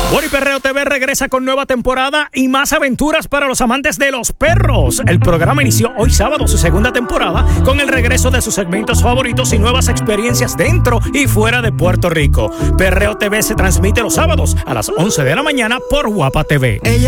Bori Perreo TV regresa con nueva temporada y más aventuras para los amantes de los perros. El programa inició hoy sábado su segunda temporada con el regreso de sus segmentos favoritos y nuevas experiencias dentro y fuera de Puerto Rico. Perreo TV se transmite los sábados a las 11 de la mañana por Guapa TV. Ella